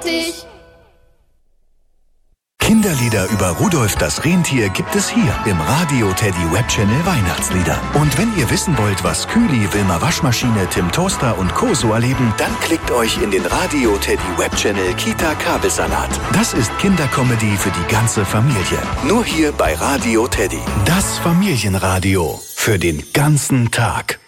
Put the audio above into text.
fertig. Kinderlieder über Rudolf das Rentier gibt es hier im Radio Teddy Webchannel Weihnachtslieder. Und wenn ihr wissen wollt, was Kühli, Wilma Waschmaschine, Tim Toaster und Co. so erleben, dann klickt euch in den Radio Teddy Webchannel Kita Kabelsalat. Das ist Kindercomedy für die ganze Familie. Nur hier bei Radio Teddy. Das Familienradio für den ganzen Tag.